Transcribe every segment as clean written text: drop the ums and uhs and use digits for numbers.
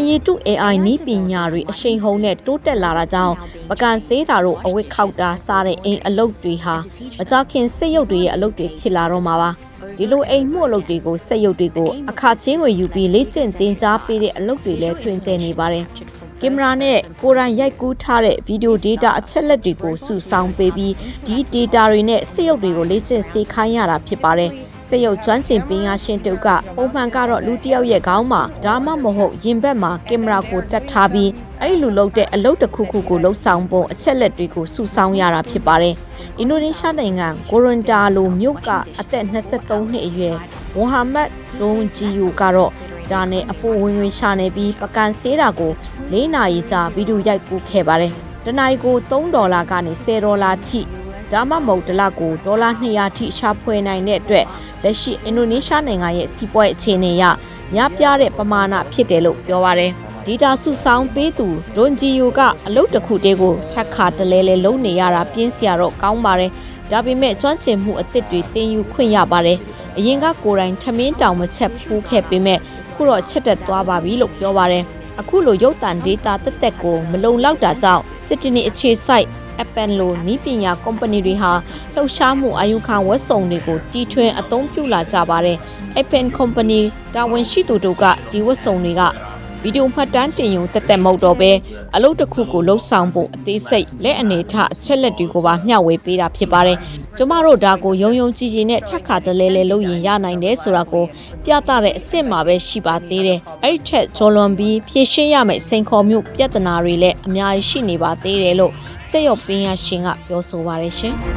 Generative AI နည်းပညာတွေအရှိန်ဟုန်နဲ့တိုးတက်လာတာကြောင့်ပကံဆေးတာတို့အဝတ်ခောက်တာစားတဲ့အိမ်အလုပ်တွေဟာမကြခင်စက်ရုပ်တွေရဲ့အလုပ်တွေဖြစ်လာတော့မှာပါဒီလိုအိမ်မှုအလုပ်တွေကိုစက်ရုပ်တွေကိုအခါချင်းဝင်ယူပြီးလေ့ကျင့်သင်ကြားပေးတဲ့အလုပ်တွေလည်းထွင်ကျယ်နေပါတယ်ကင်မရာနဲ့ကိုယ်တိုင်ရိုက်ကူးထားတဲ့ဗီဒီယို data အချက်လက်တွေကိုစုဆောင်းပေးပြီးဒီ data တွေနဲ့စက်ရုပ်တွေကိုလေ့ကျင့်စေခိုင်းရတာဖြစ်ပါတယ်စက်ရုပ်ကျွမ်းကျင်ပညာရှင်တုပ်ကပုံမှန်ကတော့လူတစ်ယောက်ရဲ့ခေါင်းမှာဒါမှမဟုတ်ရင်ဘက်မှာကင်မရာကိုတက်ထားပြီးအဲ့လိုလုပ်တဲ့အလုပ်တစ်ခုခုကိုလှုပ်ဆောင်ပုံအချက်လက်တွေကိုစုဆောင်းရတာဖြစ်ပါတယ်အင်ဒိုနီးရှားနိုင်ငံကိုရွန်တာလိုမြို့ကအသက်23နှစ်အရွယ်မိုဟာမက်ဒွန်ဂျီယိုကတော့ဒါနဲ့အပိုဝင်ဝင်ရှာနေပြီးပကံဆေးတာကို4နာရီကြာဗီဒီယိုရိုက်ကူးခဲ့ပါတယ်တနင်္ဂနွေကို$3ကနေ$10ထိဒါမှမဟုတ်တစ်လကို$200ထိရှာဖွေနိုင်တဲ့အတွက်လက်ရှိအင်ဒိုနီးရှားနိုင်ငံရဲ့စီးပွားရေးအခြေအနေအရများပြားတဲ့ပမာဏဖြစ်တယ်လို့ပြောပါတယ်ဒေတာစုဆောင်းပေးသူဒွန်ဂျီယိုကအလုပ်တစ်ခုတည်းကိုထပ်ခါတလဲလဲလုံးနေရတာပြင်းစရာတော့ကောင်းပါတယ်ဒါပေမဲ့ကျွမ်းကျင်မှုအသစ်တွေသင်ယူခွင့်ရပါတယ်အရင်ကကိုယ်တိုင်ထမင်းတောင်မချက်ဖူးခဲ့ပေမဲ့ခုတော့ချက်တက်သွားပါပြီလို့ပြောပါတယ်အခုလိုရုပ်သံဒေတာတက်တက်ကိုမလုံလောက်တာကြောင့်စစ်တနီအခြေစိုက်Appen လိုနည်းပညာကုမ္ပဏီတွေဟာလှုပ်ရှားမှုအာယုခံဝက်စုံတွေကိုတီထွင်အသုံးပြုလာကြပါတယ်။ Appen Company တာဝန်ရှိသူတို့ကဒီဝက်စုံတွေကဗီဒီယိုမှတ်တမ်းတင်ရုံတက်တက်မဟုတ်တော့ပဲအလုပ်တစ်ခုကိုလှုပ်ဆောင်ဖို့အသေးစိတ်လက်အနေထအချက်လက်တွေကိုပါမျှဝေပေးတာဖြစ်ပါတယ်။ကျမတို့ဒါကိုယုံယုံကြည်ကြည်နဲ့ထပ်ခါတလဲလဲလုပ်ရင်ရနိုင်တယ်ဆိုတာကိုပြသတဲ့အဆင့်မှာပဲရှိပါသေးတယ်။အဲ့ဒီထက်ဂျော်လွန်ပြီးဖြည့်ရှင်းရမယ့်စိန်ခေါ်မှုပြဿနာတွေလည်းအများကြီးရှိနေပါသေးတယ်လို့စက်ရုပ်ပညာရှင်ကပြောဆိုပါတယ်ရှင်။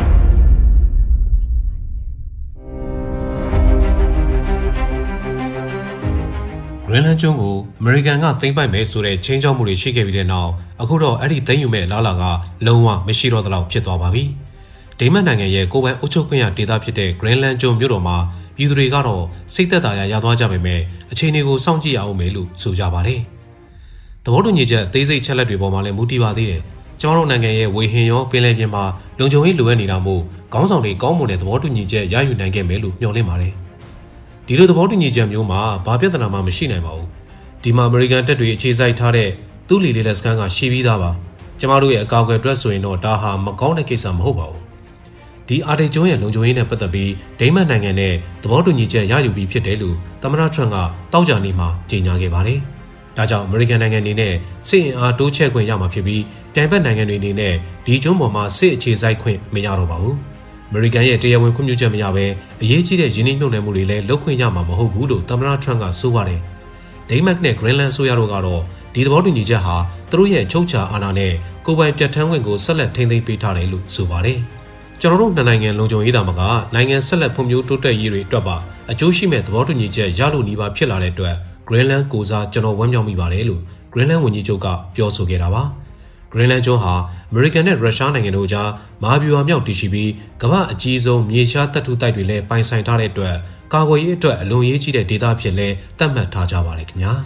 Greenland ကျွန်းကိုအမေရိကန်ကသိမ်းပိုက်မယ်ဆိုတဲ့ချင်းချောက်မှုတွေရှိခဲ့ပြီးတဲ့နောက်အခုတော့အဲ့ဒီသိမ်းယူမဲ့အလားအလာကလုံးဝမရှိတော့သလောက်ဖြစ်သွားပါပြီ။ဒိမတ်နိုင်ငံရဲ့ကိုယ်ပိုင်အုပ်ချုပ်ခွင့်ရဒေသဖြစ်တဲ့ Greenland ကျွန်းမြို့တော်မှာပြည်သူတွေကတော့စိတ်သက်သာရာရသွားကြပေမဲ့အခြေအနေကိုစောင့်ကြည့်ရအောင်မယ်လို့ဆိုကြပါတယ်။သဘောတူညီချက်အသေးစိတ်ချက်လက်တွေပေါ်မှာလည်းမူတည်ပါသေးတယ်။ကျွန်တော်တို့နိုင်ငံရဲ့ဝေဟင်ရောပင်လယ်ပြင်မှာလုံခြုံရေးလိုအပ်နေတာမို့ခေါင်းဆောင်တွေကောင်းမွန်တဲ့သဘောတူညီချက်ရယူနိုင်ခဲ့မယ်လို့မျှော်လင့်ပါတယ်။ဒီလိုသဘောတူညီချက်မျိုးမှာဘာပြဿနာမှမရှိနိုင်ပါဘူး။ဒီမှာအမေရိကန်တပ်တွေအခြေစိုက်ထားတဲ့သူ့လီလေးလက်စကန်ကရှိပြီးသားပါ။ကျမတို့ရဲ့အကောက်အွယ်အတွက်ဆိုရင်တော့ဒါဟာမကောင်းတဲ့ကိစ္စမဟုတ်ပါဘူး။ဒီအာတိတ်ကျွန်းရဲ့လုံခြုံရေးနဲ့ပတ်သက်ပြီးဒိမတ်နိုင်ငံနဲ့သဘောတူညီချက်ရယူပြီးဖြစ်တယ်လို့သမ္မတထရန့်ကတောက်ကြနေ့မှာကြေညာခဲ့ပါတယ်။ဒါကြောင့်အမေရိကန်နိုင်ငံအနေနဲ့စစ်အင်အားတိုးချဲ့ခွင့်ရမှာဖြစ်ပြီးပြိုင်ဘက်နိုင်ငံတွေအနေနဲ့ဒီကျွန်းပေါ်မှာစစ်အခြေစိုက်ခွင့်မရတော့ပါဘူး။အမေရိကန်ရဲ့တရားဝင်ခွင့်ပြုချက်မရဘဲအရေးကြီးတဲ့ယင်းနှိမ့်နှံမှုတွေလည်းလုပ်ခွင့်ရမှာမဟုတ်ဘူးလို့သမ္မတထရန့်ကဆိုပါတယ်။ဒိမတ်နဲ့ Greenland ဆိုရတော့ကတော့ဒီသဘောတူညီချက်ဟာသူတို့ရဲ့ချုပ်ချာအာဏာနဲ့ကိုယ်ပိုင်ပြဋ္ဌာန်းခွင့်ကိုဆက်လက်ထိန်းသိမ်းပေးထားတယ်လို့ဆိုပါတယ်။ကျွန်တော်တို့နှစ်နိုင်ငံလုံခြုံရေးတာမကနိုင်ငံဆက်လက်ဖွံ့ဖြိုးတိုးတက်ရေးတွေအတွက်ပါအကျိုးရှိမဲ့သဘောတူညီချက်ရလို့နေပါဖြစ်လာတဲ့အတွက် Greenland ကိုစားကျွန်တော်ဝမ်းမြောက်မိပါတယ်လို့ Greenland ဝန်ကြီးချုပ်ကပြောဆိုခဲ့တာပါ။ Greenland ကျွန်းဟာအမေရိကန်နဲ့ရုရှားနိုင်ငံတို့ကြားမဟာဗျူဟာမြောက်တည်ရှိပြီးကမ္ဘာအကြီးဆုံးမြေရှားတပ်ထုတိုက်တွေလည်းပိုင်ဆိုင်ထားတဲ့အတွက်ကာကွယ်ရေးအတွက်အလွန်ရေးကြီးတဲ့ဒေသဖြစ်လဲသတ်မှတ်ထားကြပါတယ်ခင်ဗျာ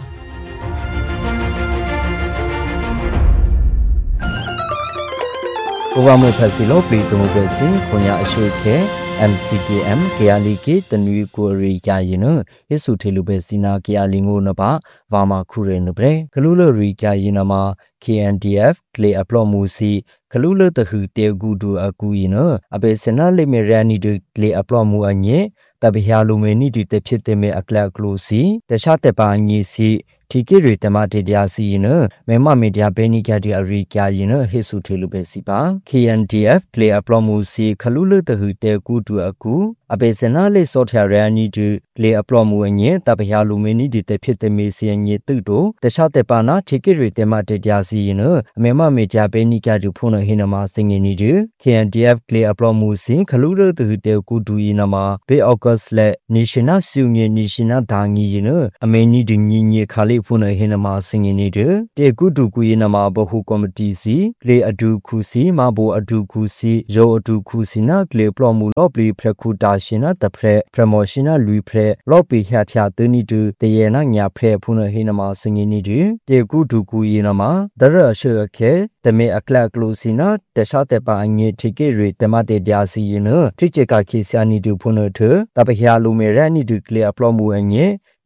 ကိုဗမေဖက်စီလိုပလီတုံပဲစီခွန်ရအရှိခဲ MCKM ကယာလီကေတနွေကိုရီယာရင်နယေစုထေလူပဲစီနာကယာလီငိုနပါဝါမခုရဲနဘရေဂလူလရီယာရင်နမှာ KNDF ကလေအပလော့မူစီဂလူလတခုတေဂူဒူအကူရင်နအဘေစနာလေမေရနီဒကလေအပလော့မူအညေတဘဟလူမေနီဒီတဖြစ်တဲ့မေအကလကလူစီတခြားတပါညီစီတီကေရီတမတေဒီယာစီနမေမမီဒီယာဘေနီကဒီအရီကာယနဟေဆုထေလူပဲစီပါ KNDF ကလေအပလော့မူစီခလူလတခုတေဂူဒူအကူအဘေစနာလေစောထရယာနီဒီကလေအပလော့မူအညေတဘဟလူမေနီဒီတဖြစ်တဲ့မေစီအညေတုတိုတခြားတပါနာတီကေရီတမတေဒီယာစီနမေမမီဒီယာဘေနီကဒီဖုန်ဟိနမစင်ငီနီဒီ KNDF ကလေအပလော့မူစီခလူလတခုတေဂူဒူယနမဘေအော့ဂတ်လက်နေရှင်နာစုငေနေရှင်နာဒါငီယနအမေနီဒီငီငေခါလေးဖုန်ဟိနမစင်ငီနီဒီတေဂူဒူကူယနမဘဟုကော်မတီစီလေအဒူခုစီမဘောအဒူခုစီရောအဒူခုစီနာကလေပလော့မူလော့ပလီဖရခုတာရှင်နာတဖရပရမောရှင်နာလူဖရလော့ပီဟျာချာတနီတူတယေနာညာဖရဖုန်ဟိနမစင်ငီနီဒီတေဂူဒူကူယနမဒရအရှေခဲတမေအကလကလိုစီနာတခြားတပါအငေထိကေရီတမတေဒယာစီယနထိချေကခိစာနီတူဖုန်ထတပဟျာလူမေရနီတူကလေအပလော့မူအငေ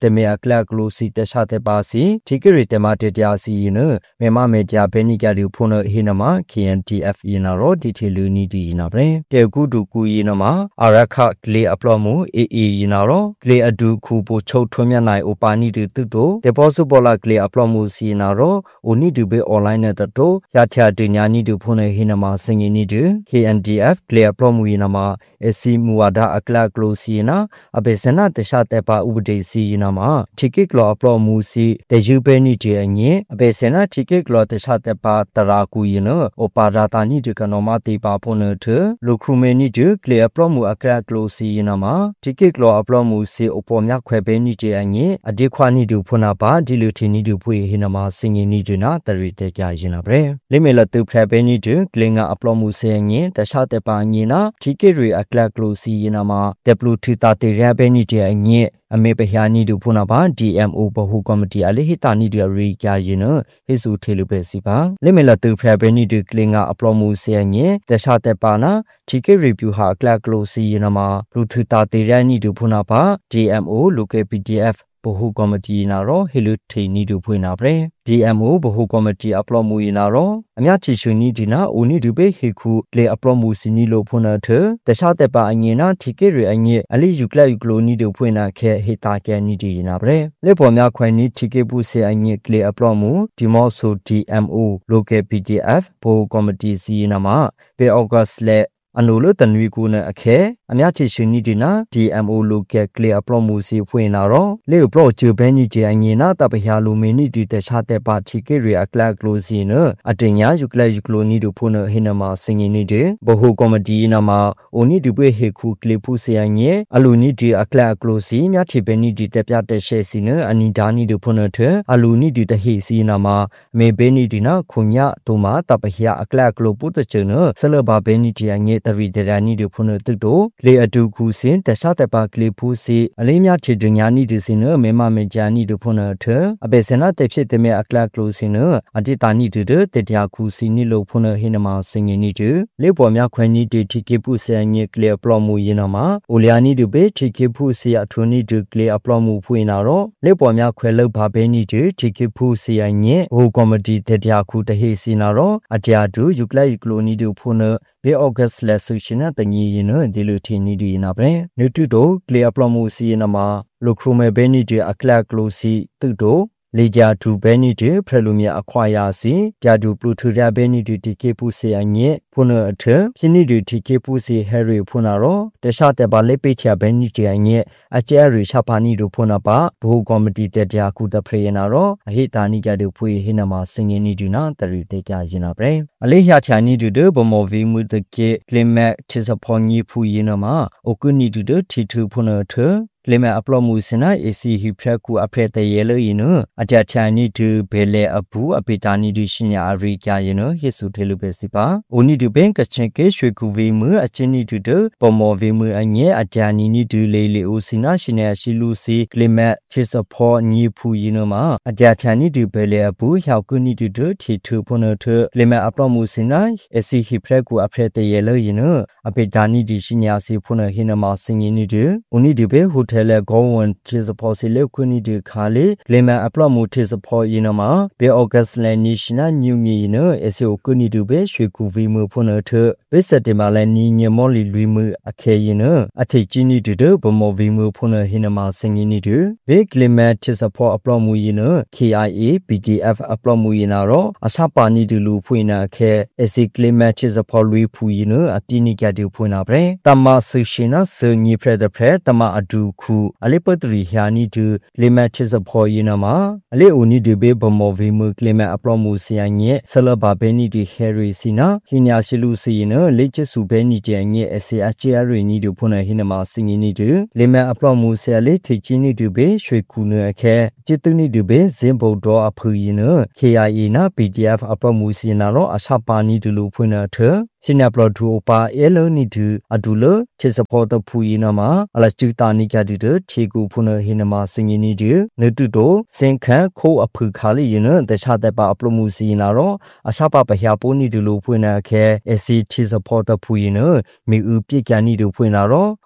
တမေအကလကလိုစီတခြားတဲ့ပါစီထိကရီတမတတရားစီနမေမမေကြဘဲနိကတူဖုန်ဟိနမ KNTF ယနာရောဒီတီလူနီဒီနာပဲတေကူဒူကူယနာမအာရခကလေအပလောမှု AA ယနာရောကလေအဒူခုပိုချုပ်ထွန်းမြနိုင်အိုပါနီတူတိုဒေပိုစပေါ်လာကလေအပလောမှုစီနာရောအိုနီတူဘေအွန်လိုင်းနဲ့တိုရထတူညာနီတူဖုန်ဟိနမစင်ငီနီတူ KNTF ကလေအပလောမှုယနာမAC မူဝါဒအကလကလိုစီနာအဘေစနာတခြားတဲ့ပါဥပဒေစီယနာမထိကိကလောအပလောမှုစီတေယူပဲနီတီအငင်းအဘေစနာထိကိကလောတခြားတဲ့ပါတရာကူယနာအိုပါရာတာနီတူကနောမတေပါဖုန်ထလူခရူမေနီတူကလေအပလောမှုအကလကလိုစီယနာမထိကိကလောအပလောမှုစီအပေါ်မြခွဲပဲနီတီအငင်းအဒီခွာနီတူဖုန်နာပါဒီလူတီနီတူဖွေဟိနမစင်ငီနီတူနာတရီတေကြယနာပဲလိမေလတူဖရပဲနီတူကလင်ကအပလောမှုစီအငင်းတခြားတဲ့ပါငင်းနာထိကိရီအကလကလိုစီယနာမတေပလူထီတာတေရပဲနီတီအငင်းအမေပဟာနီဒူဖုနာပါ DMO ဘဟုကော်မတီအလေဟိတာနီဒူရီကာယနဟိစုထေလူပဲစီပါလေမေလာတူဖရဘဲနီဒူကလင်ကအပလောမှုဆေငေတခြားတဲ့ပါနာဒီကေရီဗျူဟာကလကလိုစီယနမှာလူထူတာတေရနီဒူဖုနာပါ DMO လူကေ PDF ဘဟုကော်မတီနာရောဟီလူထေနီဒူဖွေနာပရေ DMO ဘဟုကော်မတီအပလောမှုနာရောအမြချီရှူနီဒီနာဦးနီဒူပေဟေခုလေအပလောမှုစီနီလိုဖုနာထတခြားတဲ့ပါအငင်နာဒီကေရီအငင်အလီယူကလယူကလိုနီဒူဖွေနာခဲဟေတာကဲနီဒီနာပရေလေပေါ်များခွဲနီဒီကေပုစေအငင်ကလေအပလောမှုဒီမော့ဆို DMO လိုကေ PDF ဘဟုကော်မတီစီနာမှာပေအောဂတ်စ်လေအနုလတနွေကူနအခဲအမြချီရှင်နီဒီနာ DMO လိုကဲကလီအပလောမှုစီဖွင့်လာတော့လေပလော့ချူဘဲနီဂျီအငင်နာတပဟာလူမီနီဒီတခြားတဲ့ပါတီကေရီအကလကလိုစီနအတင်ညာယူကလယူကလိုနီဒူဖုန်ဟိနမစင်ငီနီဒီဘဟုကော်မတီနာမအိုနီဒီပွေဟေခုကလီဖူစီအငင်အလူနီဒီအကလကလိုစီမြချီဘဲနီဒီတပြတဲ့ရှဲစီနအနီဒါနီဒူဖုန်ထအလူနီဒီတဟိစီနာမမေဘဲနီဒီနာခုညတူမာတပဟာအကလကလိုပုတချနဆလဘဘဲနီဒီအငင်တရီဒရာနီဒူဖုန်တုတိုလေအတူခုစင်တခြားတဲ့ပါကလီဖူစီအလေးများချီဒညာနီဒီစင်မေမမေဂျာနီဒူဖုန်ထအဘေစနာတဲ့ဖြစ်တဲ့မြေအကလကလိုစင်အတိတာနီတူတဲ့တရားခုစီနီလိုဖုန်ဟိနမစင်ငီနီတူလေပေါ်များခွဲနီဒီတီကေပုဆေငေကလီပလောမှုယနာမှာအိုလျာနီဒူဘေတီကေပုစီအထူနီဒူကလီပလောမှုဖွေနာတော့လေပေါ်များခွဲလောက်ပါပဲနီတူတီကေပုစီယငေဟိုကော်မတီတရားခုတဟိစီနာတော့အတရားတူယူကလီကလိုနီဒူဖုန်ဘေအော့ဂတ်စ်လက်ဆူရှင်နာတငီယနဒီလူတီနီဒီနာပဲနူတူတိုကလီပလောမှုစီနာမှာလိုခရိုမဲဘဲနီဒီအကလကလိုစီတူတိုလေဂျာတူဘဲနီတီဖရလူမြအခွာယာစီဂျာတူပလူထူရာဘဲနီတီတီကေပူစီအငဲ့ဖုန်အထပြင်းနီတီတီကေပူစီဟဲရီဖုန်နာရောတခြားတဲ့ပါလေပိချာဘဲနီတီအငဲ့အကျဲရီချပါနီတို့ဖုန်နာပါဘူကော်မတီတဲ့တရားကူတဖရေနာရောအဟိတာနိကတူဖွေဟိနမစင်ငင်းနီတူနာတရီတေကြရင်နာပဲအလေးရချာနီတူဒဘမောဗီမူတကေကလီမက်ချစ်စဖော်ညီဖူရင်နမှာအိုကုနီတူဒတီထူဖုန်အထကလီမအပလောမှုစနာ AC ဟိဖရက်ကူအဖရက်တရေလို့ရင်နအတချာနီတူဘဲလေအဘူးအပိတာနီတူရှင်ညာအရိကာရင်နဟိစုထေလူပဲစီပါအိုနီတူဘင်ကချင်ကေရွှေကူဝေမအချင်းနီတူဒပမောဝေမအငဲအတနီနီတူလေလေအိုစနာရှင်ညာရှိလူစီကလီမချစ်စဖောညီဖူရင်နမှာအတချာနီတူဘဲလေအဘူးဟောက်ကူနီတူဒတီထူဖုန်ထကလီမအပလောမှုစနာ AC ဟိဖရက်ကူအဖရက်တရေလို့ရင်နအပိတာနီတူရှင်ညာစီဖုန်ဟိနမစင်ငင်းနီတူအိုနီတူဘေဟိုတယ်လေကောဝန်ချစ်စဖောစီလေခွနီဒီခါလေလေမအပလော့မှုချစ်စဖောယင်းမှာဘေအော့ဂတ်စ်လန်နီရှင်နာညူမီနအစီအိုကွနီတူဘေရွှေကူဗီမဖုန်ထဘေစက်တင်မာလန်နီညမောလီလွီမအခဲယင်းအထိချင်းနီတူဘမောဗီမဖုန်ဟိနမစင်ငင်းနီတူဘေကလီမတ်ချစ်စဖောအပလော့မှုယင်း KIA PDF အပလော့မှုယင်းတော့အစပါနီတူလူဖွင့်နာခဲအစီကလီမတ်ချစ်စဖောလွီဖူယင်းအတိနိကတူဖွင့်နာပဲတမဆူရှင်နာစညိဖရဒဖရတမအဒူခုအလေပတရီဟာနီတူလေမတ်ချစ်စဖောယနာမှာအလေအိုနီဒီဘေဘမောဗီမကလေမတ်အပလော့မှုစီယငဲဆလဘာဘဲနီဒီဟဲရီစီနာဟိညာရှိလူစီနလေချစ်စုဘဲနီကျငဲအစီအချာရီနီတူဖုန်ဟိနမစင်ငီနီတူလေမတ်အပလော့မှုဆဲလေထိချင်းနီတူဘေရွှေကူနအခဲจิตุနီတူဘေဇင်ဘုံတော်အဖူယန KIA နာ PDF အပလော့မှုစီနာရောအစပါနီတူလူဖွင့်နာထရှင်နပလော့ဒူပါအဲလိုနီတူအဒူလချစ်စဖောတဖူယနာမှာအလချူတာနီကတူတချေကူဖုန်ဟိနမစင်ငီနီတူနေတူတိုစင်ခန့်ခိုးအဖူခါလီယနတခြားတဲ့ပါအပလော့မှုစီနာရောအစပါပဟယာပိုနီတူလူဖွင့်နာခဲ AC ချစ်စဖောတဖူယနမီဥပြစ်ကန်နီတူဖွင့်လာတော့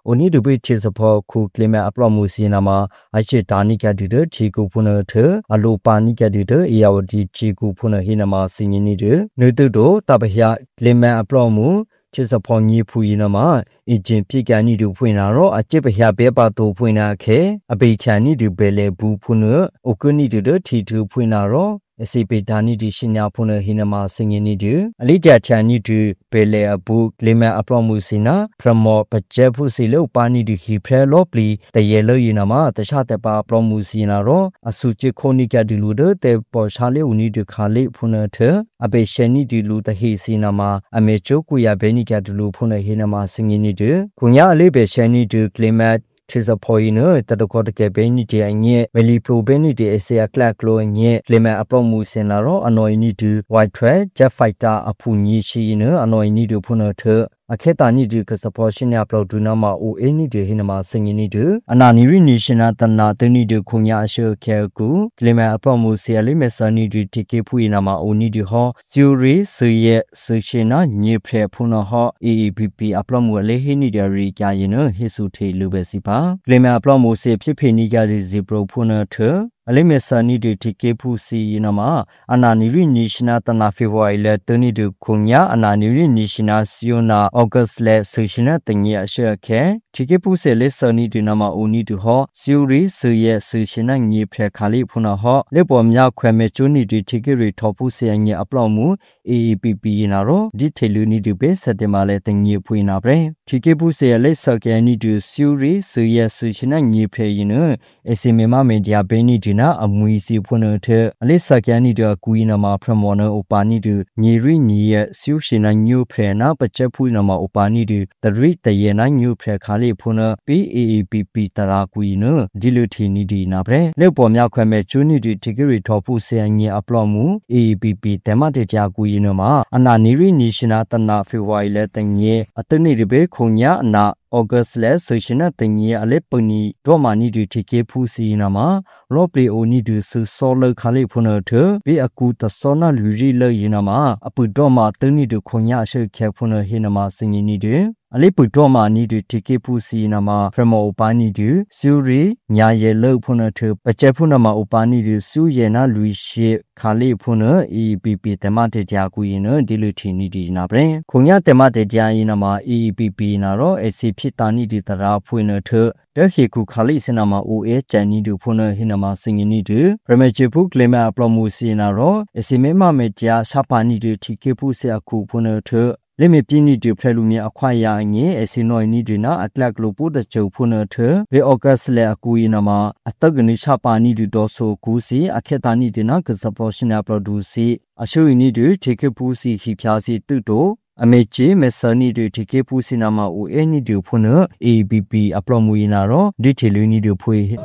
only to be chisapor cook lima apromusinama, I should tani cadida, chiku puna ter, a low pani cadida, eawdi chiku puna hinama singing it, nudo, tabahia, lima apromu. Chisapon ye puinama, Ijin Pigani do Puinaro, a chip habepa to Puina ke, a Bechani do Bele Bu Puna, Okuni do the T2 Puinaro, a Sipetani di Shinapuna Hinama singing it, a Lidia Chani do Bele a book, Lima Apromusina, Pramo, Pachepu Silo Pani do Hipre Lopli, the yellow Inama, the Shatapa Promusinaro, a Suchi Konica diluder, the Poshale Uni do Kali Punater, a Beshani diluta Hisinama, a Mechokuya Benica dilu Puna Hinama singing it, Kunya Libe Shani do Climat. Tis a poiner that the court cabenity and ye, Meli probenity as a clacklo and ye, Flema apromusenaro, annoy need to white tread, Jaffita apuni shino, annoy need to punater. A ketani do casaportion upload to Nama or any de hinama singing it, Anani nation at the Natani do Kunya show kerku, Flema apromusiali mesani do take puinama or need to ho, Zuri, Suye, Sushina, Nye pre puna ho, EPP aplomwale hinidari gayino, Hisute lubesipa. Flema aplomose pipiniga zebro puna ter. Alimesani de Tikepu si inama, Ananiri Nishina Tanafiwa ile Tony de Kunya, Ananiri Nishina Siona, August le Sushina Tanya Shake, Tikepu se lesani de Nama Uni to ho, Suri, Suye, Sushina, Ye Prekali Puna ho, Lebomia Quemechuni de Tikiri Topu se and ye aplomu, EPP inaro, Detailuni de base at the Malet and Ye Puinabre, Tikepu se lesakani de Suri, Suye, Sushina, Ye Preyino, Esimema Media Beni a muisi punote, Alisa Gani de Guinama Pramona Opani de Niri Nia, Sushina new prena, but Japunama Opani de the read the Yena new pre Kali Puna, BAPP Taraguino, Dilutini di Nabre, Lebomia Quemechuni de Tigiri Topu Seangi Aplomu, APP Temate Jaguinoma, Ananiri Nishina Tana Fiwaile Tanye, Atani de Be Kunya na. August le Sushina Tingi Aleponi, Domani do take pussy nama, Roble oni do solo Calipunator, be a good sona lurila inama, a pudoma Tony do Konya Capuna Hinama singing it. Alipudoma need to take pussy nama, Premo Opani do, Suri, Nyaye low punator, but Japunama Opani do Suyena Luishi, Calipuna, EPP Temate Jaguino, Dilutini di Nabre, Konya Temate Jainama, EPP Naro, Pitani di Tara Puinator, the Hiku Kali Sinama O.A. Jani do Puna Hinama singing it, Remajepu Glema Plomusinaro, Esimema Media Sapani do Tikepu Seaku Punator. Let me pini to prelumi acquire ye, as in no nidina, a clack lopo the chow punator, the August le acuinama, a tugani sapani do doso cusi, a ketani dina, cause a portion produce, a show you need to take a pussy, he piasi tuto. Amechi mesani do take pusinama or any do puna ABP aplomuinaro detailuni do pui.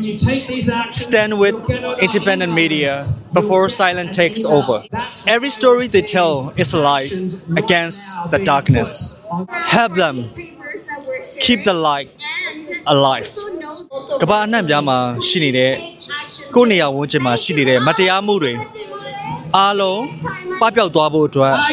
Stand with independent media before silence takes over. Every story they tell is a light against the darkness. Help them keep the light alive. Kabana Yama Shinide Konia Wunjima Shinide Matea Muri Alo Papio Dwabo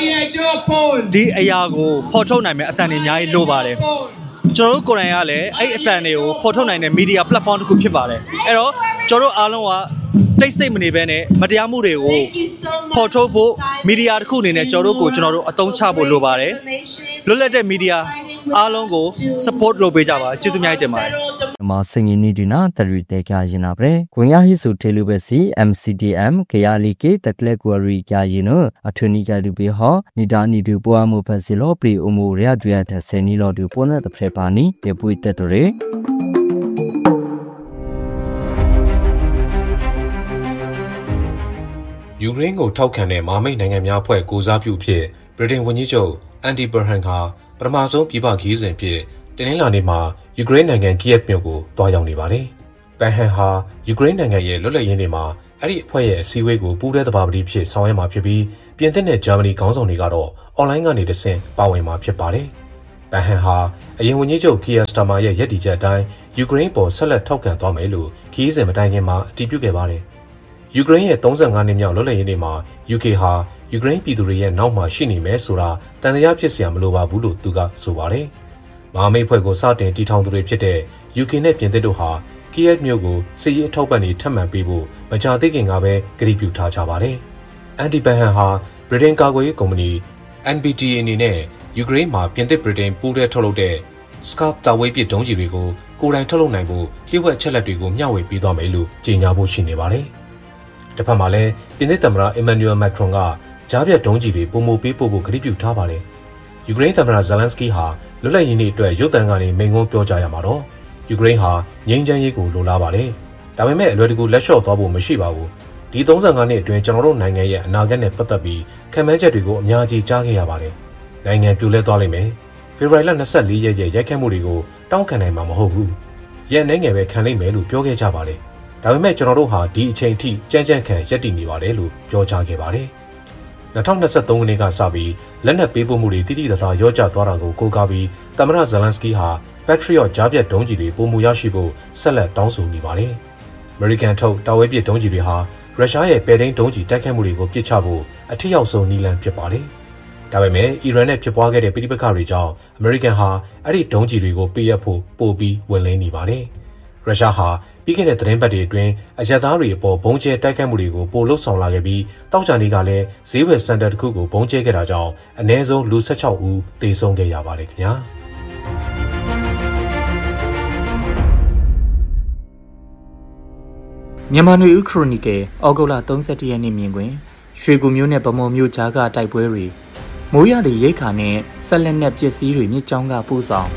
Di Ayago, Potona Atani Lobare. Joro Koreale, Ataneo, Potona media platform to Kupibare. Ero, Joro Aloa, they say Munibene, Madiamure, Potopo, Media Kunin, Joroko, General Aton Chabo Lobare. Lolete Media, Alongo, support Lobejava, Chizumai. Ma singing Nidina, the Riteka Jinabre, Kunyahisu Telubesi, MCDM, Kayaliki, the Clegwari Gayino, Attorney Gadubiho, Nidani du Boamu Pasilopri, Umuria Duata Senilo du Pona, the Prepani, the Buitatore. Ukraine go token a mammy Nangam Poe goes up you pay, Britain when you joe, Anti Berhanka, Bramazo Piba Keys and Pay, Denilani Ukraine and Kiet Myogo, Doyoni Bari. Bahanha, Ukraine and Ye Lula Yenima, Adi Poe, Seaway go, Buddha the Babdi Pit, Sawema Pibi, Piantene Germany Council Nigado, all Langani the same, Bawema Pipari. Bahanha, a young Nijo Kia Stamaya Yedija die, Ukraine po Salat Token Domelu, Keys and Madangema, Tipuke Bari. Ukraine Tonzanganimia Lula Yenima, UK ha, Ukraine Piduri and Nauma Shini Mesura, than the Yapsiam Luba Bulu Tuga Subari. မဟာမိတ်ဖွဲ့ကိုစတင်တည်ထောင်သူတွေဖြစ်တဲ့ UK နဲ့ပြင်သစ်တို့ဟာ Kiev မြို့ကိုစစ်ရေးအထောက်ပံ့တွေထပ်မံပေးဖို့မကြာသေးခင်ကပဲကတိပြုထားကြပါတယ်။ အန်တီဘန်ဟန်ဟာဗြိတိန်ကာကွယ်ရေးကုမ္ပဏီ NBTA အနေနဲ့ယူကရိန်းမှာပြင်သစ်ဗြိတိန်ပူးတွဲထုတ်လုပ်တဲ့ Scalp တာဝေးပစ်ဒုံးကျည်တွေကိုကိုယ်တိုင်ထုတ်လုပ်နိုင်ဖို့လျှို့ဝှက်ချက်လက်တွေကိုမျှဝေပေးသွားမယ်လို့ကြေညာဖို့ရှိနေပါတယ်။တစ်ဖက်မှာလည်းပြင်သစ်သမ္မတအီမန်နျူယ်မက်ခရွန်ကကြားပြတ်ဒုံးကျည်တွေပုံမပေးပို့ဖို့ကတိပြုထားပါတယ်။ယူကရိန်းသမ္မတဇယ်လန်စကီဟာလွတ်လပ်ရေးနေ့အတွက်ရုပ်သံကနေမိန့်ခွန်းပြောကြားရမှာတော့ယူကရိန်းဟာငြိမ်းချမ်းရေးကိုလိုလားပါတယ်။ဒါပေမဲ့အလွယ်တကူလက်လျှော့သွားဖို့မရှိပါဘူး။ဒီ35နှစ်အတွင်းကျွန်တော်တို့နိုင်ငံရဲ့အနာဂတ်နဲ့ပတ်သက်ပြီးခံမှန်းချက်တွေကိုအများကြီးကြားခဲ့ရပါတယ်။နိုင်ငံပြိုလဲသွားလိမ့်မယ်။ဖေဖော်ဝါရီလ24ရက်ရဲ့ရိုက်ခတ်မှုတွေကိုတောင်းခံနိုင်မှာမဟုတ်ဘူး။ရဲအနေငယ်ပဲခံလိမ့်မယ်လို့ပြောခဲ့ကြပါတယ်။ဒါပေမဲ့ကျွန်တော်တို့ဟာဒီအချိန်ထိကြမ်းကြမ်းခံရပ်တည်နေပါတယ်လို့ပြောကြားခဲ့ပါတယ်။2023ခုနှစ်ကစပြီးလက်နက်ပေးပို့မှုတွေတိတိကျကျရောကျသွားတာကိုကိုးကားပြီးသမ္မတဇယ်လန်စကီဟာ Patriot ကြားပြတ်ဒုံးကျည်တွေပုံမူရရှိဖို့ဆက်လက်တောင်းဆိုနေပါတယ်။ American ထုတ်တာဝေးပစ်ဒုံးကျည်တွေဟာရုရှားရဲ့ပဲ့ထိန်းဒုံးကျည်တိုက်ခိုက်မှုတွေကိုပစ်ချဖို့အထက်ရောက်ဆုံးနည်းလမ်းဖြစ်ပါတယ်။ဒါပေမဲ့အီရန်နဲ့ဖြစ်ပွားခဲ့တဲ့ပဋိပက္ခတွေကြောင့် American ဟာအဲ့ဒီဒုံးကျည်တွေကိုပေးအပ်ဖို့ပို့ပြီးဝင်လင်းနေပါတယ်။ရုရှားဟာပြီးခဲ့တဲ့သတင်းပတ်တွေအတွင်းအရက်သားတွေအပေါ်ဘုံကျဲတိုက်ခိုက်မှုတွေကိုပိုလှုပ်ဆောင်လာခဲ့ပြီးတောက်ချာနေကလည်းဈေးဝယ်စင်တာတစ်ခုကိုဘုံကျဲခဲ့တာကြောင့်အနည်းဆုံးလူ16ဦးသေဆုံးခဲ့ရပါတယ်ခင်ဗျာမြန်မာနွေဦးခရိုနီကယ်ဩဂုတ်လ31ရက်နေ့မြင်ကွင်းရွှေကူမျိုးနဲ့ဗမော်မျိုးကြားကတိုက်ပွဲတွေမိုးရသည့်ရိတ်ခါနဲ့ဆက်လက်နဲ့ပစ္စည်းတွေမြစ်ကြောင်းကပို့ဆောင်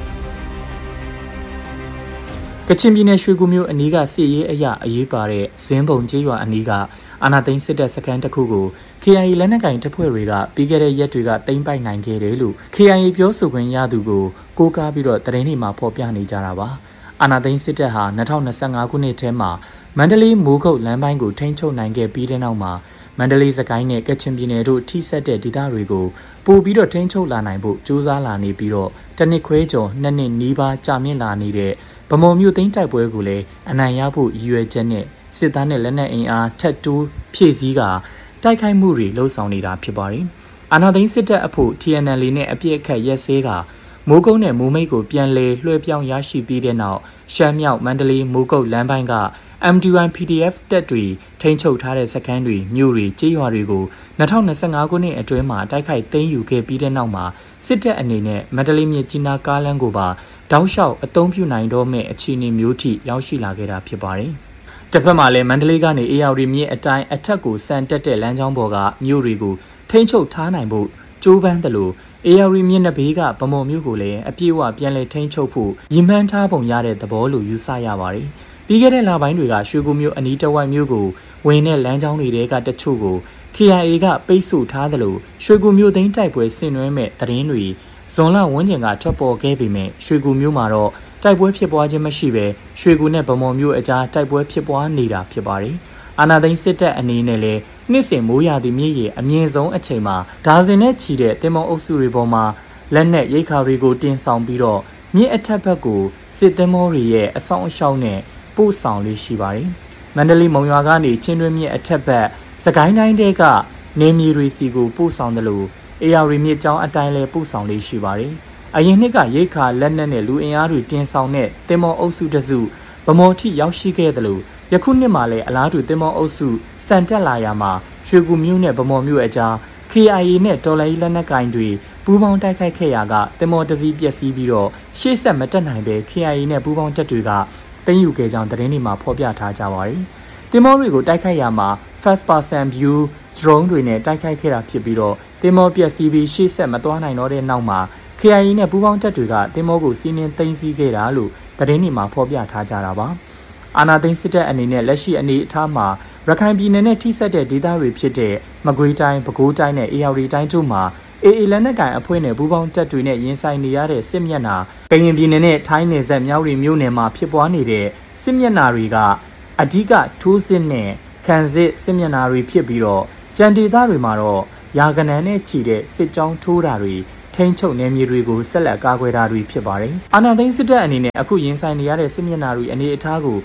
ကချင်ပြည်နယ်ရွှေကူမျိုးအနီးကစစ်ရေးအရာအရေးပါတဲ့ဇင်းပုံကျေးရွာအနီးကအာနာသိန်းစစ်တပ်စခန်းတစ်ခုကို KIA လက်နက်ကင်တပ်ဖွဲ့တွေကပြီးခဲ့တဲ့ရက်တွေကသိမ်းပိုက်နိုင်ခဲ့တယ်လို့ KIA ပြောဆိုခွင့်ရသူကိုကိုးကားပြီးတော့သတင်းတွေမှာဖော်ပြနေကြတာပါအာနာသိန်းစစ်တပ်ဟာ2025ခုနှစ်ထဲမှာမန္တလေးမိုးကုတ်လမ်းပိုင်းကိုထိန်းချုပ်နိုင်ခဲ့ပြီးတဲ့နောက်မှာမန္တလေးစကိုင်းနဲ့ကချင်ပြည်နယ်တို့ထိစပ်တဲ့ဒေသတွေကိုပို့ပြီးတော့ထိန်းချုပ်လာနိုင်ဖို့ကြိုးစားလာနေပြီးတော့တနစ်ခွဲကျော်2နှစ်နီးပါးကြာမြင့်လာနေတဲ့ဗမော်မြို့သိမ်းတိုက်ပွဲကိုလည်းအနိုင်ရဖို့ရည်ရွယ်ချက်နဲ့စစ်သားနဲ့လက်နက်အင်အားထက်တိုးဖြည့်ဆည်းကတိုက်ခိုက်မှုတွေလှုံ့ဆော်နေတာဖြစ်ပါတယ်။အာဏာသိမ်းစစ်တပ်အဖို့ TNL နဲ့အပြစ်အခတ်ရက်စဲကမိုးကုတ်နဲ့မိုးမိတ်ကိုပြန်လည်လွှဲပြောင်းရရှိပြီးတဲ့နောက်ရှမ်းမြောက်မန္တလေးမိုးကုတ်လမ်းပိုင်းက MDY PDF တပ်တွေထိန်းချုပ်ထားတဲ့စခန်းတွေမြို့တွေကျေးရွာတွေကို2025ခုနှစ်အတွင်းမှာတိုက်ခိုက်သိမ်းယူခဲ့ပြီးတဲ့နောက်မှာစစ်တပ်အနေနဲ့မန္တလေးမြစ်ကြီးနားကားလမ်းကိုပါတောက်လျှောက်အသုံးပြုနိုင်တော့မဲ့အခြေအနေမျိုးထိရောက်ရှိလာခဲ့တာဖြစ်ပါတယ်။တစ်ဖက်မှာလည်းမန္တလေးကနေအေယာရီမြစ်အတိုင်းအထက်ကိုဆန်တက်တဲ့လမ်းကြောင်းပေါ်ကမြို့တွေကိုထိန်းချုပ်ထားနိုင်ဖို့ကြိုးပမ်းတယ်လို့အေယာရီမြစ်နှစ်ဘေးကဗမော်မြို့ကိုလည်းအပြည့်အဝပြန်လည်ထိန်းချုပ်ဖို့ရည်မှန်းထားပုံရတဲ့သဘောလို့ယူဆရပါတယ်။ပြီးခဲ့တဲ့လပိုင်းတွေကရွှေကူမြို့အနီးတစ်ဝိုက်မြို့ကိုဝင်တဲ့လမ်းကြောင်းတွေကတချို့ကို KIA ကပိတ်ဆို့ထားတယ်လို့ရွှေကူမြို့သိမ်းတိုက်ပွဲဆင်နွှဲမဲ့သတင်းတွေဇွန်လဝန်းကျင်ကထွက်ပေါ်ခဲ့ပေမဲ့ရွှေကူမြို့မှာတော့တိုက်ပွဲဖြစ်ပွားခြင်းမရှိဘဲရွှေကူနဲ့ဗမော်မြို့အကြားတိုက်ပွဲဖြစ်ပွားနေတာဖြစ်ပါတယ်။အာနာသိန်းစစ်တပ်အနေနဲ့လည်းနှစ်စဉ်မိုးရာသီမြစ်ရေအမြင့်ဆုံးအချိန်မှာဒါဇင်နဲ့ချီတဲ့တင်မောအုပ်စုတွေပေါ်မှာလက်နက်ရိတ်ခါတွေကိုတင်ဆောင်ပြီးတော့မြစ်အထက်ဘက်ကိုစစ်သင်္ဘောတွေရဲ့အဆောင်အရှောက်နဲ့ပို့ဆောင်လေးရှိပါတယ်။မန္တလေးမုံရွာကနေချင်းတွင်းမြစ်အထက်ဘက်စကိုင်းတိုင်းတဲကနေမြေတွေစီကိုပို့ဆောင်တယ်လို့အေယာရီမြစ်ကြောင်းအတိုင်းလဲပို့ဆောင်လေးရှိပါတယ်။အရင်နှစ်ကရိတ်ခါလက်နက်နဲ့လူအင်အားတွေတင်ဆောင်တဲ့တင်မောအုပ်စုတစုဗမော်ထိရောက်ရှိခဲ့တယ်လို့ယခုနှစ်မှာလည်းအလားတူတင်မောအုပ်စုစံတက်လာရမှာရွှေကူမြို့နဲ့ဗမော်မြို့အကြား KIA နဲ့တော်လိုင်းလက်နက်ကင်တွေပူးပေါင်းတိုက်ခိုက်ခဲ့ရာကတင်မောတစည်းပျက်စီးပြီးတော့ရှေ့ဆက်မတက်နိုင်ပဲ KIA နဲ့ပူးပေါင်းတပ်တွေကသိမ်းယူခဲ့ကြောင်းသတင်းတွေမှာဖော်ပြထားကြပါတယ်။တင်မောတွေကိုတိုက်ခိုက်ရာမှာ first person view drone တွေနဲ့တိုက်ခိုက်ခဲ့တာဖြစ်ပြီးတော့တင်မောပျက်စီးပြီးရှေ့ဆက်မသွားနိုင်တော့တဲ့နောက်မှာ KIA နဲ့ပူးပေါင်းတပ်တွေကတင်မောကိုစီးနင်းသိမ်းဆည်းခဲ့တာလို့သတင်းတွေမှာဖော်ပြထားကြတာပါ။အာနာသိန်းစစ်တပ်အနေနဲ့လက်ရှိအနေအထားမှာရခိုင်ပြည်နယ်နဲ့ထိစပ်တဲ့ဒေသတွေဖြစ်တဲ့မကွေးတိုင်းပဲခူးတိုင်းနဲ့အေရဝတီတိုင်းတို့မှာAA လက်နက်ကိုင်အဖွဲ့နဲ့ပူးပေါင်းတပ်တွေနဲ့ရင်ဆိုင်နေရတဲ့စစ်မျက်နှာကရင်ပြည်နယ်နဲ့ထိုင်းနယ်စပ်မြောက်ရီမြို့နယ်မှာဖြစ်ပွားနေတဲ့စစ်မျက်နှာတွေကအဓိကထိုးစစ်နဲ့ခံစစ်မျက်နှာတွေဖြစ်ပြီးတော့ကြံဒေသတွေမှာတော့ရာဂဏန်းနဲ့ချီတဲ့စစ်ကြောင်းထိုးတာတွေထိန်းချုပ်နယ်မြေတွေကိုဆက်လက်ကာကွယ်တာတွေဖြစ်ပါတယ်။အာဏာသိမ်းစစ်တပ်အနေနဲ့အခုရင်ဆိုင်နေရတဲ့စစ်မျက်နှာတွေအနေအထားကို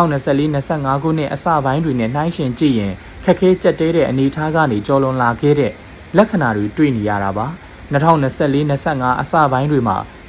2024-25ခုနှစ်အစပိုင်းတွေနဲ့နှိုင်းယှဉ်ကြည့်ရင်ခက်ခဲကြက်တဲတဲ့အနေအထားကနေကျော်လွန်လာခဲ့တဲ့လက္ခဏာတွေတွေ့နေရတာပါ။2024-25အစပိုင်းတွေမှာစ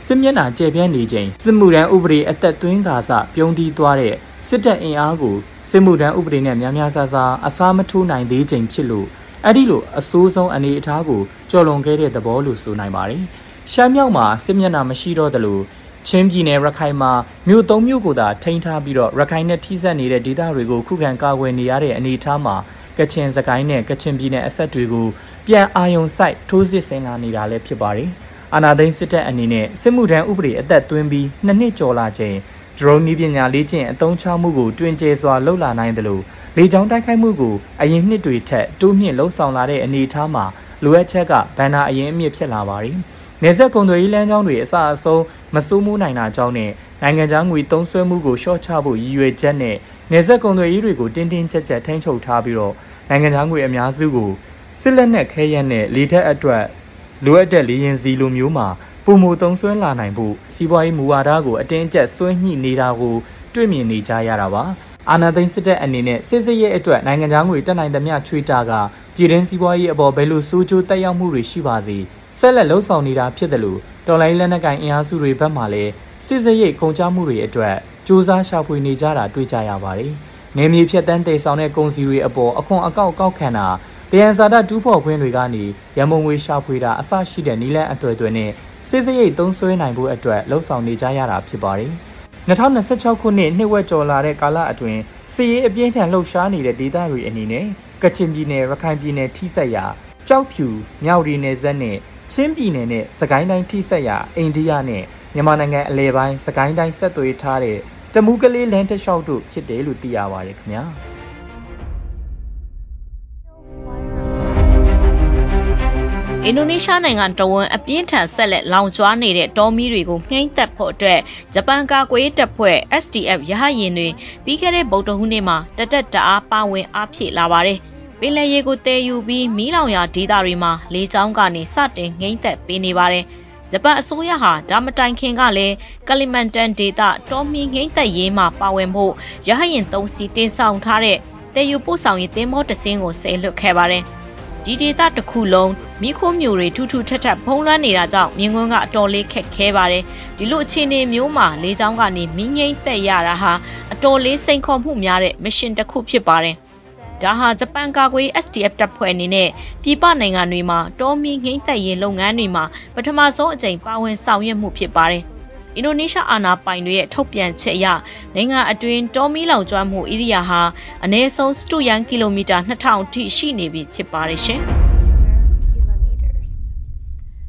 စစ်မျက်နှာကျဲပြန့်နေချိန်စစ်မှုထမ်းဥပဒေအသက်သွင်းကာစပြုံးတီးသွားတဲ့စစ်တပ်အင်အားကိုစစ်မှုထမ်းဥပဒေနဲ့များများစားစားအစားမထိုးနိုင်သေးချိန်ဖြစ်လို့အဲ့ဒီလိုအဆိုးဆုံးအနေအထားကိုကျော်လွန်ခဲ့တဲ့သဘောလို့ဆိုနိုင်ပါတယ်။ရှမ်းမြောက်မှာစစ်မျက်နှာမရှိတော့သလိုချင်းပြည်နယ်ရခိုင်မှာမြို့၃မြို့ကိုသာထိန်းထားပြီးတော့ရခိုင်နဲ့ထိစပ်နေတဲ့ဒေသတွေကိုခုခံကာကွယ်နေရတဲ့အနေအထားမှာကချင်စကိုင်းနဲ့ကချင်ပြည်နယ်အဆက်တွေကိုပြန်အာရုံစိုက်ထိုးစစ်ဆင်လာနေတာလည်းဖြစ်ပါတယ်။အာဏာသိမ်းစစ်တပ်အနေနဲ့စစ်မှုထမ်းဥပဒေအသက်သွင်းပြီး2နှစ်ကျော်လာချိန်ဒရုန်းနည်းပညာလေ့ကျင့်အသုံးချမှုကိုတွင်ကျဲစွာလှုပ်လာနိုင်တယ်လို့လေကြောင်းတိုက်ခိုက်မှုကိုအရင်နှစ်တွေထက်တိုးမြင့်လှုပ်ဆောင်လာတဲ့အနေအထားမှာလိုအပ်ချက်ကဘန်နာအရင်အမြင့်ဖြစ်လာပါတယ်။နေဆက်ကုန်သွယ်ရေးလမ်းကြောင်းတွေအစအဆုံးမစိုးမိုးနိုင်တာကြောင့်နဲ့နိုင်ငံခြားငွေသုံးစွဲမှုကိုရှော့ချဖို့ရည်ရွယ်ချက်နဲ့နေဆက်ကုန်သွယ်ရေးတွေကိုတင်းတင်းကျပ်ကျပ်ထိန်းချုပ်ထားပြီးတော့နိုင်ငံခြားငွေအများစုကိုစစ်လက်နက်ခဲယမ်းနဲ့လေတပ်အတွက်လိုအပ်တဲ့လေယာဉ်စီလိုမျိုးမှာပုံမသုံးစွဲလာနိုင်ဖို့စီးပွားရေးမူဝါဒကိုအတင်းကျပ်ဆွဲညှိနေတာကိုတွေ့မြင်နေကြရတာပါအာဏာသိမ်းစစ်တပ်အနေနဲ့စစ်စရဲအတွက်နိုင်ငံခြားငွေတက်နိုင်သမျှချွေတာကပြည်တွင်းစီးပွားရေးအပေါ်ဘယ်လိုစိုးကျိုးတက်ရောက်မှုတွေရှိပါစေဆက်လက်လှုံ့ဆော်နေတာဖြစ်တယ်လို့တော်လိုင်းလက်နက်ကိုင်အင်အားစုတွေဘက်မှလည်းစစ်စရဲကုန်ကျမှုတွေအတွက်စ조사ရှာဖွေနေကြတာတွေ့ကြရပါတယ်နေမြေဖြတ်တန်းတည်ဆောင်တဲ့ကုန်စည်တွေအပေါ်အခွန်အကောက်ကောက်ခံတာတယံဇာတတူးဖော်ခွင့်တွေကနေရမုံငွေရှာဖွေတာအစရှိတဲ့နီလန်းအသွယ်သွယ်နဲ့စစ်စရိတ်သုံးစွဲနိုင်ဖို့အတွက်လှုံ့ဆော်နေကြရတာဖြစ်ပါတယ်။2026ခုနှစ်နှစ်ဝက်ကျော်လာတဲ့ကာလအတွင်းစစ်ရေးအပြင်းထန်လှုပ်ရှားနေတဲ့ဒေသတွေအနေနဲ့ကချင်ပြည်နယ်ရခိုင်ပြည်နယ်ထိစပ်ရာကြောက်ဖြူမြောက်ရီနယ်စပ်နဲ့ချင်းပြည်နယ်နဲ့စကိုင်းတိုင်းထိစပ်ရာအိန္ဒိယနဲ့မြန်မာနိုင်ငံအလဲပိုင်းစကိုင်းတိုင်းဆက်သွယ်ထားတဲ့တမူးကလေးလမ်းတစ်လျှောက်တို့ဖြစ်တယ်လို့သိရပါတယ်ခင်ဗျာ။အင်ဒိုနီးရှားနိုင်ငံတဝန်းအပြင်းထန်ဆက်လက်လောင်ကျွမ်းနေတဲ့တောမီးတွေကိုနှိမ့်သက်ဖို့အတွက်ဂျပန်ကာကွယ်ရေးတပ်ဖွဲ့ SDF ရဟတ်ယာဉ်တွေပြီးခဲ့တဲ့ဗုဒ္ဓဟူးနေ့မှာတအားပါဝင်အားဖြည့်လာပါတယ်။ပင်လယ်ရေကိုတည်ယူပြီးမီးလောင်ရာဒေသတွေမှာလေကြောင်းကနေစတင်နှိမ့်သက်ပေးနေပါတယ်။ဂျပန်အစိုးရဟာဒါမတိုင်ခင်ကလည်းကလီမန်တန်ဒေသတောမီးနှိမ့်သက်ရေးမှာပါဝင်ဖို့ရဟတ်ယာဉ်3စီးတင်ဆောင်ထားတဲ့တည်ယူပို့ဆောင်ရေးသင်္ဘောတစ်စင်းကိုဆယ်လွတ်ခဲ့ပါတယ်။ဒီဒေသတစ်ခုလုံးမိခိုးမျိုးတွေထူးထူးထပ်ထပ်ဖုံးလွှမ်းနေတာကြောင့်မြင်းကွင်းကအတော်လေးခက်ခဲပါတယ်ဒီလိုအခြေအနေမျိုးမှာလေကြောင်းကနေမီးငိမ့်သက်ရတာဟာအတော်လေးစိန်ခေါ်မှုများတဲ့မစ်ရှင်တစ်ခုဖြစ်ပါတယ်ဒါဟာဂျပန်ကာကွယ် SDF တပ်ဖွဲ့အနေနဲ့ပြည်ပနိုင်ငံတွေမှာတောမီးငိမ့်သက်ရေးလုပ်ငန်းတွေမှာပထမဆုံးအကြိမ်ပါဝင်ဆောင်ရွက်မှုဖြစ်ပါတယ်အင်ဒိုနီးရှားအာဏာပိုင်တွေရဲ့ထုတ်ပြန်ချက်အရနိုင်ငံအတွင်းတောမီးလောင်ကျွမ်းမှုဧရိယာဟာအနည်းဆုံးစတုရန်ကီလိုမီတာ 2000 ထိရှိနေပြီဖြစ်ပါတယ်ရှင်။